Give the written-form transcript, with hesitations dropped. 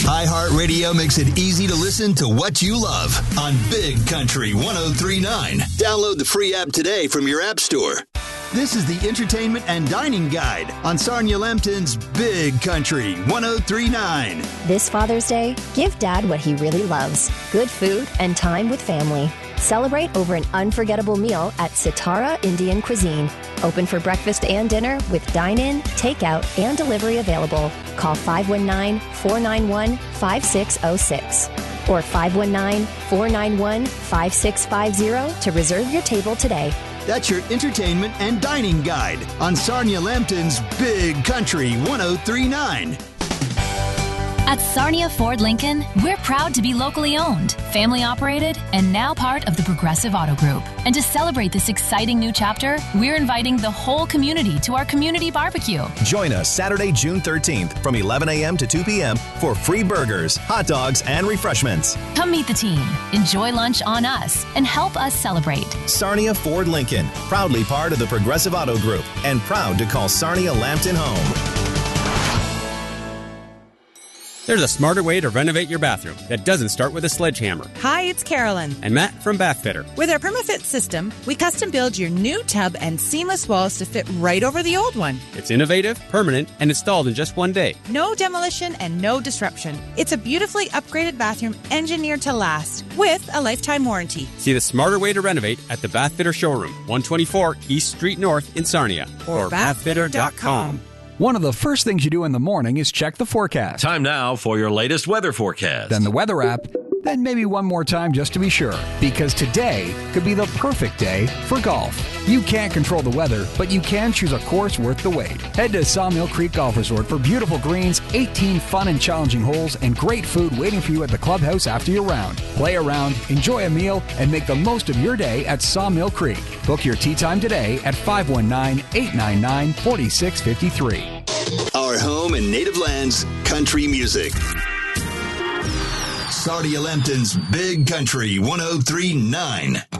iHeartRadio makes it easy to listen to what you love on Big Country 103.9. Download the free app today from your app store. This is the Entertainment and Dining Guide on Sarnia Lambton's Big Country 103.9. This Father's Day, give Dad what he really loves: good food and time with family. Celebrate over an unforgettable meal at Sitara Indian Cuisine. Open for breakfast and dinner with dine-in, takeout, and delivery available. Call 519-491-5606 or 519-491-5650 to reserve your table today. That's your Entertainment and Dining Guide on Sarnia Lambton's Big Country 103.9. At Sarnia Ford Lincoln, we're proud to be locally owned, family operated, and now part of the Progressive Auto Group. And to celebrate this exciting new chapter, we're inviting the whole community to our community barbecue. Join us Saturday, June 13th from 11 a.m. to 2 p.m. for free burgers, hot dogs, and refreshments. Come meet the team, enjoy lunch on us, and help us celebrate. Sarnia Ford Lincoln, proudly part of the Progressive Auto Group and proud to call Sarnia Lambton home. There's a smarter way to renovate your bathroom that doesn't start with a sledgehammer. Hi, it's Carolyn. And Matt from Bathfitter. With our PermaFit system, we custom build your new tub and seamless walls to fit right over the old one. It's innovative, permanent, and installed in just one day. No demolition and no disruption. It's a beautifully upgraded bathroom engineered to last with a lifetime warranty. See the smarter way to renovate at the Bathfitter Showroom, 124 East Street North in Sarnia. Or bathfitter.com. One of the first things you do in the morning is check the forecast. Time now for your latest weather forecast. Then the weather app, then maybe one more time just to be sure. Because today could be the perfect day for golf. You can't control the weather, but you can choose a course worth the wait. Head to Sawmill Creek Golf Resort for beautiful greens, 18 fun and challenging holes, and great food waiting for you at the clubhouse after your round. Play around, enjoy a meal, and make the most of your day at Sawmill Creek. Book your tee time today at 519-899-4653. Our home and native lands, country music. Sarnia Lambton's Big Country 103.9.